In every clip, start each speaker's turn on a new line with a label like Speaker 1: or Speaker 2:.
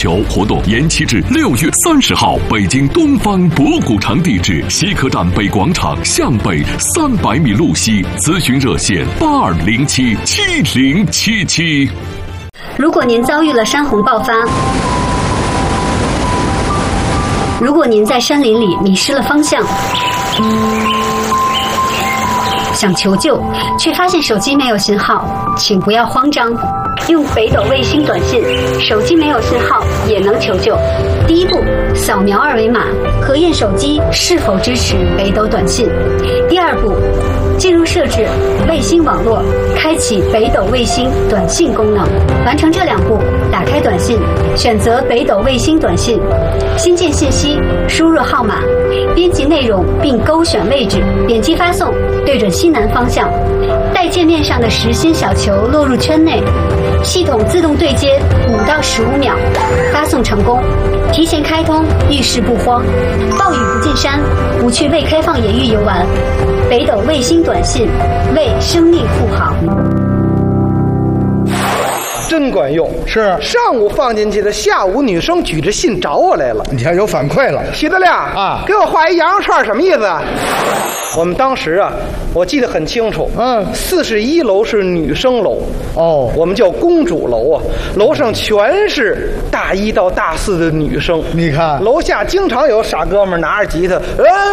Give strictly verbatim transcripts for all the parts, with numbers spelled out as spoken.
Speaker 1: 球活动延期至六月三十号，北京东方博古城地址：西客站北广场向北三百米路西，咨询热线八二零七七零七七。
Speaker 2: 如果您遭遇了山洪爆发，如果您在山林里迷失了方向，想求救却发现手机没有信号，请不要慌张，用北斗卫星短信，手机没有信号也能求救。第一步，扫描二维码，核验手机是否支持北斗短信。第二步，进入设置卫星网络，开启北斗卫星短信功能。完成这两步，打开短信，选择北斗卫星短信，新建信息，输入号码，编辑内容并勾选位置，点击发送，对准西南方向，待界面上的实心小球落入圈内，系统自动对接五到十五秒，发送成功。提前开通，遇事不慌，暴雨不进山，不去未开放野域游玩。北斗卫星短信，为生命护航。
Speaker 3: 真管用，是上午放进去的，下午女生举着信找我来了。
Speaker 4: 你看有反馈了，
Speaker 3: 徐德亮啊，给我画一羊肉串，什么意思？我们当时啊，我记得很清楚，嗯，四十一楼是女生楼，哦，我们叫公主楼啊，楼上全是大一到大四的女生。你看，楼下经常有傻哥们拿着吉他，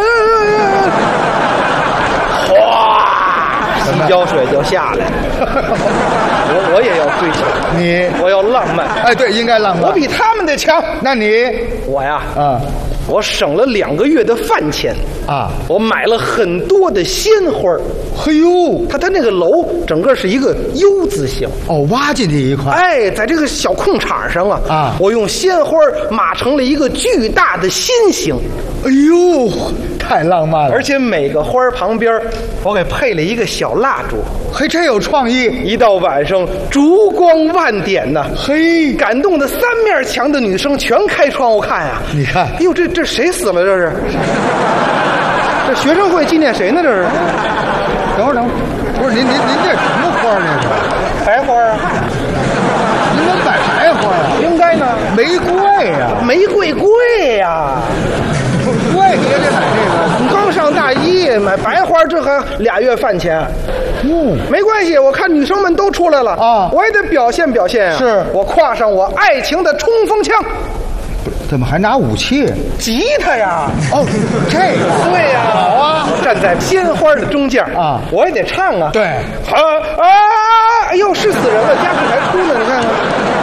Speaker 3: 哗。洗脚水就下来，我我也要追求你，我要浪漫。
Speaker 4: 哎，对，应该浪漫。
Speaker 3: 我比他们的强。
Speaker 4: 那你，
Speaker 3: 我呀，啊，我省了两个月的饭钱啊，我买了很多的鲜花。嘿呦，他他那个楼整个是一个 U 字形，
Speaker 4: 哦，挖进去一块。
Speaker 3: 哎，在这个小空场上啊，啊，我用鲜花码成了一个巨大的心形。
Speaker 4: 哎呦，太浪漫了！
Speaker 3: 而且每个花旁边，我给配了一个小蜡烛，
Speaker 4: 嘿，真有创意！
Speaker 3: 一到晚上，烛光万点呐，嘿，感动的三面墙的女生全开窗户看呀。
Speaker 4: 你看，
Speaker 3: 哎呦，这这谁死了？这是？这学生会纪念谁呢？这是？
Speaker 4: 等会儿，等会儿，不是您您您这什么花呢？
Speaker 3: 白花啊？
Speaker 4: 您怎么摆白花啊？
Speaker 3: 应该呢，
Speaker 4: 玫瑰呀，
Speaker 3: 玫瑰贵呀。
Speaker 4: 贵也得买这个。
Speaker 3: 你刚上大一买白花，这还俩月饭钱。嗯，没关系，我看女生们都出来了啊，我也得表现表现啊。是我挎上我爱情的冲锋枪。
Speaker 4: 怎么还拿武器？
Speaker 3: 吉他呀！
Speaker 4: 哦，这个
Speaker 3: 对呀，好啊！站在鲜花的中间啊，我也得唱啊。对，啊啊！哎呦，是死人了，家属还哭呢，你看看。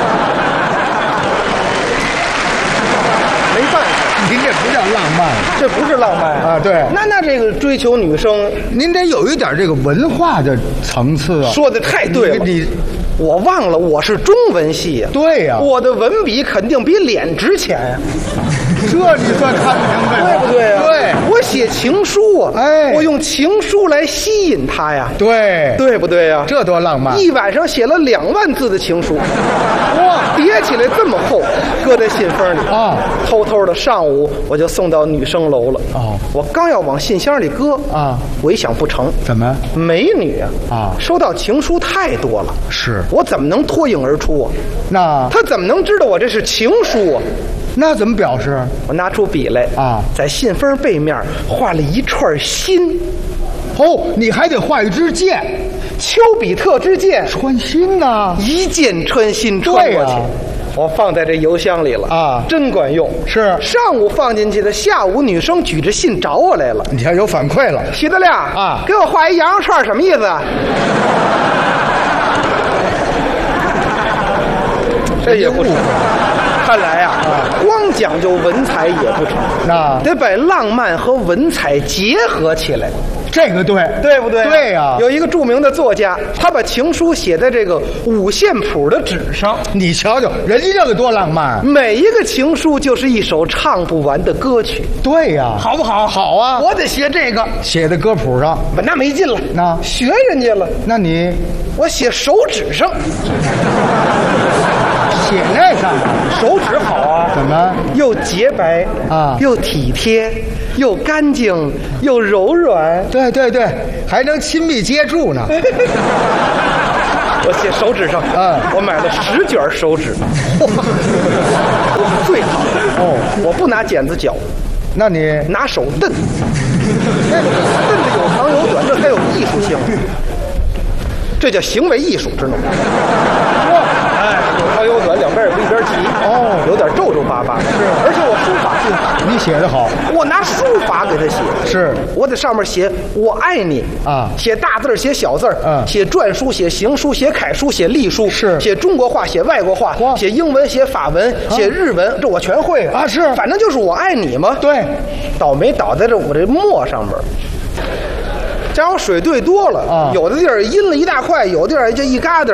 Speaker 3: 没办法，
Speaker 4: 您这不叫浪漫，
Speaker 3: 这不是浪漫
Speaker 4: 啊！对，
Speaker 3: 那那这个追求女生，
Speaker 4: 您得有一点这个文化的层次啊。
Speaker 3: 说的太对了，你。我忘了我是中文系呀、啊，对呀、啊，我的文笔肯定比脸值钱呀、啊，
Speaker 4: 这你算看明白
Speaker 3: 对不对啊？
Speaker 4: 对，
Speaker 3: 我写情书啊，哎，我用情书来吸引他呀，
Speaker 4: 对，
Speaker 3: 对不对呀、啊？
Speaker 4: 这多浪漫！
Speaker 3: 一晚上写了两万字的情书，哇，叠起来这么厚，搁在信封里啊，偷偷的上午我就送到女生楼了。哦，我刚要往信箱里搁啊，我一想不成，
Speaker 4: 怎么？
Speaker 3: 美女啊，啊，收到情书太多了，
Speaker 4: 是。
Speaker 3: 我怎么能脱颖而出啊？
Speaker 4: 那
Speaker 3: 他怎么能知道我这是情书啊？
Speaker 4: 那怎么表示？
Speaker 3: 我拿出笔来啊，在信封背面画了一串心。
Speaker 4: 哦，你还得画一支箭，
Speaker 3: 丘比特之箭，
Speaker 4: 穿心呐、啊，
Speaker 3: 一箭穿心穿过去。啊、我放在这邮箱里了啊，真管用。是上午放进去的，下午女生举着信找我来了。
Speaker 4: 你看有反馈了，
Speaker 3: 徐德亮啊，给我画一羊肉串，什么意思？这也不成，看来呀、啊，光讲究文采也不成，那得把浪漫和文采结合起来。
Speaker 4: 这个对，
Speaker 3: 对不对？
Speaker 4: 对呀、啊。
Speaker 3: 有一个著名的作家，他把情书写在这个五线谱的纸上。
Speaker 4: 你瞧瞧，人家这个多浪漫！
Speaker 3: 每一个情书就是一首唱不完的歌曲。
Speaker 4: 对呀、啊，
Speaker 3: 好不好？
Speaker 4: 好啊！
Speaker 3: 我得写这个，
Speaker 4: 写在歌谱上，
Speaker 3: 那没劲了。
Speaker 4: 那
Speaker 3: 学人家了。
Speaker 4: 那你，
Speaker 3: 我写手指上。
Speaker 4: 写那上，
Speaker 3: 手指好啊？
Speaker 4: 怎么？
Speaker 3: 又洁白啊，又体贴，又干净，又柔软。
Speaker 4: 对对对，还能亲密接触呢。
Speaker 3: 我写手指上，嗯，我买了十卷手指。 我不拿剪子绞，
Speaker 4: 那你
Speaker 3: 拿手蹬，那个蹬的有长有短，这才有艺术性。这叫行为艺术，知道吗？哎，有长有短，两边也不一边齐。哦，有点皱皱巴巴。是，而且我书法挺好。
Speaker 4: 你写得好，
Speaker 3: 我拿书法给他写。
Speaker 4: 是，
Speaker 3: 我在上面写我爱你
Speaker 4: 啊，
Speaker 3: 写大字写小字
Speaker 4: 嗯，
Speaker 3: 写篆书，写行书，写楷书，写隶书，
Speaker 4: 是，
Speaker 3: 写中国话，写外国话，
Speaker 4: 哇
Speaker 3: 写英文，写法文，写日文，这我全会
Speaker 4: 啊是
Speaker 3: 反正就是我爱你嘛。
Speaker 4: 对，
Speaker 3: 倒霉倒在这我这墨上边。加上水兑多了
Speaker 4: 啊，
Speaker 3: 有的地儿阴了一大块，有的地儿就一疙瘩。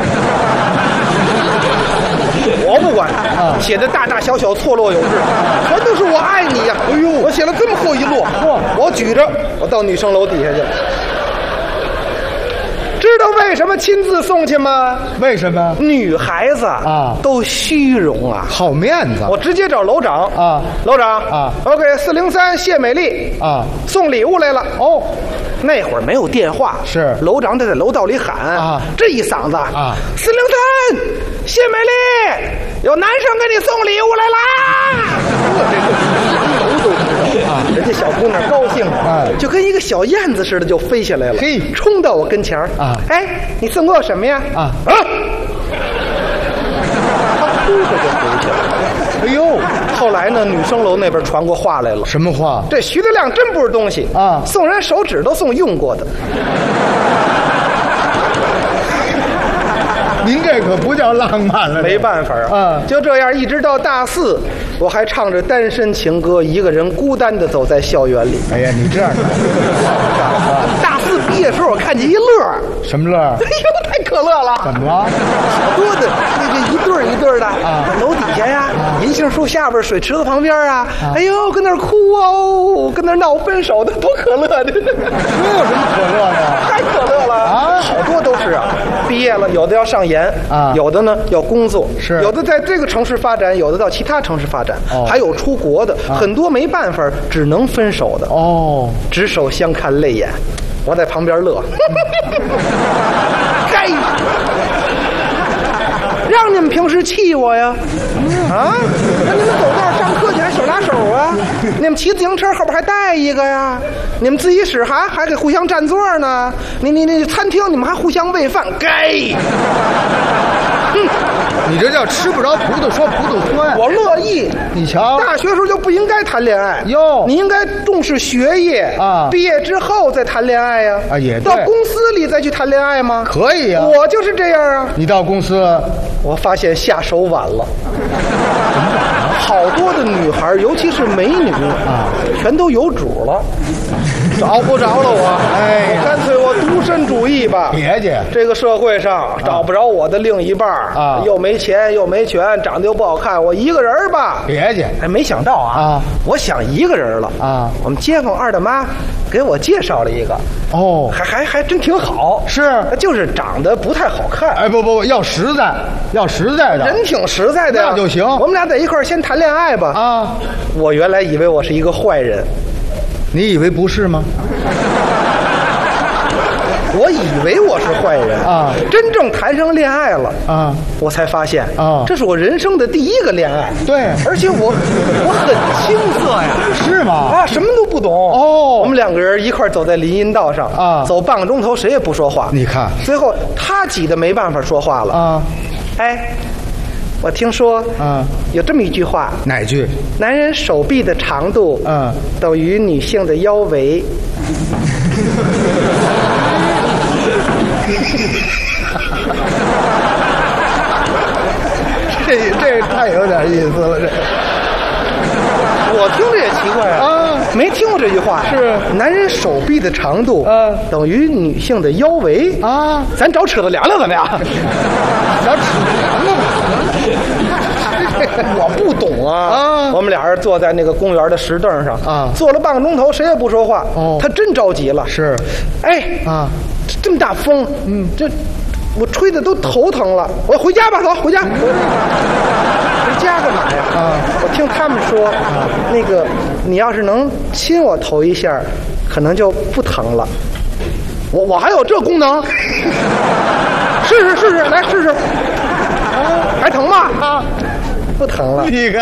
Speaker 3: 我不管，
Speaker 4: 啊
Speaker 3: 写的大大小小错落有致，全都是我爱你呀、哎呦，我写了这么厚一摞，我举着，我到女生楼底下去了。知道为什么亲自送去吗？
Speaker 4: 为什么？
Speaker 3: 女孩子
Speaker 4: 啊
Speaker 3: 都虚荣啊，
Speaker 4: 好面子。
Speaker 3: 我直接找楼长
Speaker 4: 啊，
Speaker 3: 楼长
Speaker 4: 啊
Speaker 3: ，OK， 四零三谢美丽
Speaker 4: 啊，
Speaker 3: 送礼物来了。哦，那会儿没有电话，
Speaker 4: 是
Speaker 3: 楼长得在楼道里喊
Speaker 4: 啊，
Speaker 3: 这一嗓子
Speaker 4: 啊，
Speaker 3: 四零三谢美丽，有男生给你送礼物来啦！这个楼都知道啊，人家小姑娘高兴了，
Speaker 4: 哎
Speaker 3: 就跟一个小燕子似的就飞下来了，
Speaker 4: 嘿
Speaker 3: 冲到我跟前儿
Speaker 4: 啊，
Speaker 3: 哎，你送给我什么呀？
Speaker 4: 啊
Speaker 3: 啊！他呼着就回去了。
Speaker 4: 哎呦，
Speaker 3: 后来呢，女生楼那边传过话来了，
Speaker 4: 什么话？
Speaker 3: 这徐德亮真不是东西
Speaker 4: 啊
Speaker 3: 送人手指都送用过的。
Speaker 4: 您这可不叫浪漫了，
Speaker 3: 没办法啊，
Speaker 4: 嗯
Speaker 3: 就这样一直到大四，我还唱着单身情歌，一个人孤单的走在校园里。
Speaker 4: 哎呀，你这样的
Speaker 3: 大四毕业时候，我看见一乐，
Speaker 4: 什么乐？
Speaker 3: 哎呦，太可乐了！
Speaker 4: 怎么了？
Speaker 3: 好多的那个一对儿一对儿的
Speaker 4: 啊
Speaker 3: 楼底下呀，银杏树下边，水池子旁边啊，哎呦，跟那儿哭哦，跟那儿闹分手的，多可乐的！
Speaker 4: 这有什么可乐的？
Speaker 3: 太可乐了
Speaker 4: 啊
Speaker 3: 好多都是啊。毕业了，有的要上研
Speaker 4: 啊
Speaker 3: 有的呢要工作，
Speaker 4: 是
Speaker 3: 有的在这个城市发展，有的到其他城市发展，
Speaker 4: 哦
Speaker 3: 还有出国的，很多没办法，只能分手的，
Speaker 4: 哦，
Speaker 3: 执手相看泪眼，我在旁边乐，该。让你们平时气我呀，啊！那你们走道上课去还手拉手啊？你们骑自行车后边还带一个呀？你们自习室还还给互相占座呢？你你你餐厅你们还互相喂饭，该！嗯，
Speaker 4: 你这叫吃不着葡萄说葡萄酸。
Speaker 3: 我乐意。
Speaker 4: 你瞧，
Speaker 3: 大学时候就不应该谈恋爱
Speaker 4: 哟
Speaker 3: 你应该重视学业
Speaker 4: 啊
Speaker 3: 毕业之后再谈恋爱呀。
Speaker 4: 啊也对
Speaker 3: 到公司里再去谈恋爱吗？
Speaker 4: 可以呀、
Speaker 3: 我就是这样啊。
Speaker 4: 你到公司，
Speaker 3: 我发现下手晚了，好多的女孩，尤其是美女啊，全都有主了，找不着了我。
Speaker 4: 哎呀
Speaker 3: 干脆我独身主义吧。
Speaker 4: 别介，
Speaker 3: 这个社会上找不着我的另一半
Speaker 4: 啊
Speaker 3: 又没钱又没权，长得又不好看，我一个人儿吧。
Speaker 4: 别介
Speaker 3: 哎，没想到啊，
Speaker 4: 啊
Speaker 3: 我想一个人了
Speaker 4: 啊
Speaker 3: 我们街坊二大妈给我介绍了一个，
Speaker 4: 哦，
Speaker 3: 还还还真挺好，
Speaker 4: 是，
Speaker 3: 就是长得不太好看。
Speaker 4: 哎，不不不，要实在，要实在的，
Speaker 3: 人挺实在的呀，
Speaker 4: 那就行
Speaker 3: 我们俩在一块儿先谈恋爱吧。
Speaker 4: 啊，
Speaker 3: 我原来以为我是一个坏人，
Speaker 4: 你以为不是吗？
Speaker 3: 我以为我是坏人
Speaker 4: 啊
Speaker 3: 真正谈上恋爱了
Speaker 4: 啊，
Speaker 3: 我才发现
Speaker 4: 啊
Speaker 3: 这是我人生的第一个恋爱。
Speaker 4: 对
Speaker 3: 而且我我很青涩呀。
Speaker 4: 是吗？
Speaker 3: 啊，什么都不懂
Speaker 4: 哦
Speaker 3: 我们两个人一块儿走在林荫道上
Speaker 4: 啊
Speaker 3: 走半个钟头，谁也不说话。
Speaker 4: 你看
Speaker 3: 最后他挤得没办法说话了
Speaker 4: 啊，
Speaker 3: 哎，我听说
Speaker 4: 啊
Speaker 3: 有这么一句话，
Speaker 4: 哪句？
Speaker 3: 男人手臂的长度
Speaker 4: 嗯
Speaker 3: 等于女性的腰围。
Speaker 4: 这这太有点意思了，这
Speaker 3: 我听着也奇怪啊，
Speaker 4: 啊
Speaker 3: 没听过这句话。
Speaker 4: 是
Speaker 3: 男人手臂的长度
Speaker 4: 嗯
Speaker 3: 等于女性的腰围。
Speaker 4: 啊，
Speaker 3: 咱找尺子量量怎么样？
Speaker 4: 咱尺量了
Speaker 3: 我不懂啊。
Speaker 4: 啊
Speaker 3: 我们俩人坐在那个公园的石凳上
Speaker 4: 啊
Speaker 3: 坐了半个钟头，谁也不说话。
Speaker 4: 哦
Speaker 3: 他真着急了。
Speaker 4: 是
Speaker 3: 哎
Speaker 4: 啊，
Speaker 3: 这这么大风，嗯，这我吹的都头疼了。我回家吧，走，回家。回家干嘛呀？
Speaker 4: 啊
Speaker 3: 我听他们说，那个你要是能亲我头一下，可能就不疼了。我我还有这功能？试试试试，来试试。啊，还疼吗？啊，不疼了。
Speaker 4: 你看